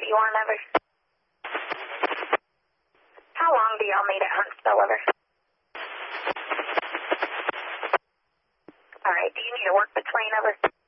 291 over. How long do y'all need at Huntsville over? All right, do you need to work between over?